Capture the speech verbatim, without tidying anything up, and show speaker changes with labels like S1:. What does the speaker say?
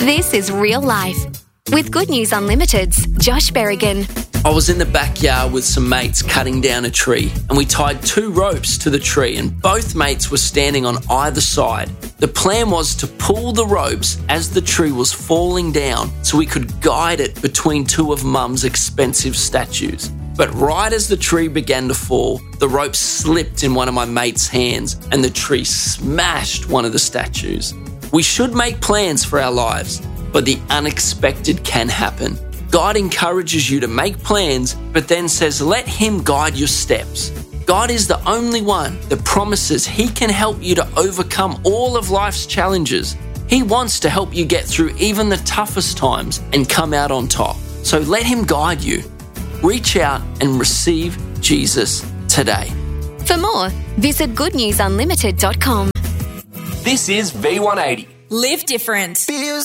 S1: This is Real Life with Good News Unlimited's Josh Berrigan.
S2: I was in the backyard with some mates cutting down a tree, and we tied two ropes to the tree, and both mates were standing on either side. The plan was to pull the ropes as the tree was falling down so we could guide it between two of Mum's expensive statues. But right as the tree began to fall, the rope slipped in one of my mates' hands and the tree smashed one of the statues. We should make plans for our lives, but the unexpected can happen. God encourages you to make plans, but then says, let Him guide your steps. God is the only one that promises He can help you to overcome all of life's challenges. He wants to help you get through even the toughest times and come out on top. So let Him guide you. Reach out and receive Jesus today.
S1: For more, visit good news unlimited dot com.
S3: This is V one eighty.
S4: Live different.